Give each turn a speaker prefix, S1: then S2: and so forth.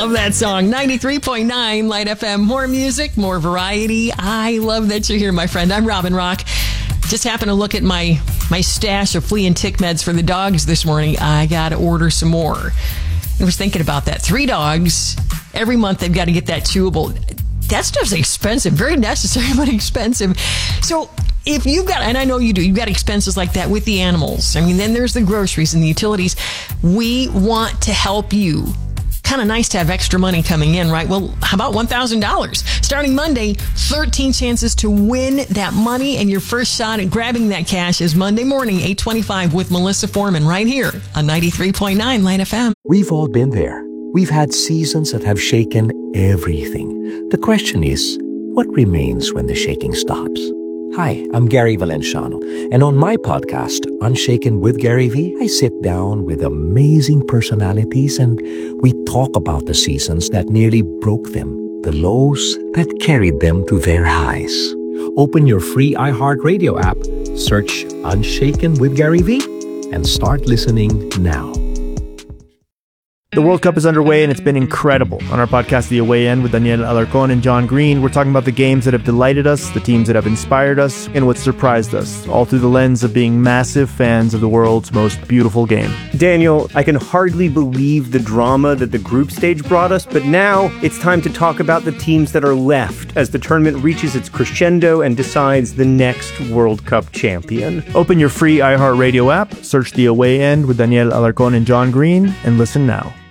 S1: love that song. 93.9 Light FM. More music, more variety. I love that you're here, my friend. I'm Robin Rock. Just happened to look at my stash of flea and tick meds for the dogs this morning. I got to order some more. I was thinking about that. 3 dogs. Every month they've got to get that chewable. That stuff's expensive. Very necessary, but expensive. So if you've got, and I know you do, you've got expenses like that with the animals. I mean, then there's the groceries and the utilities. We want to help you. Kind of nice to have extra money coming in, right? Well, how about $1,000? Starting Monday, 13 chances to win that money, and your first shot at grabbing that cash is Monday morning, 8:25 with Melissa Foreman right here on 93.9 Light FM.
S2: We've all been there. We've had seasons that have shaken everything. The question is, what remains when the shaking stops? Hi, I'm Gary Valenciano, and on my podcast, Unshaken with Gary V, I sit down with amazing personalities and we talk about the seasons that nearly broke them, the lows that carried them to their highs. Open your free iHeartRadio app, search Unshaken with Gary V, and start listening now.
S3: The World Cup is underway and it's been incredible. On our podcast, The Away End with Daniel Alarcon and John Green, we're talking about the games that have delighted us, the teams that have inspired us, and what surprised us, all through the lens of being massive fans of the world's most beautiful game.
S4: Daniel, I can hardly believe the drama that the group stage brought us, but now it's time to talk about the teams that are left as the tournament reaches its crescendo and decides the next World Cup champion.
S3: Open your free iHeartRadio app, search The Away End with Daniel Alarcon and John Green, and listen now.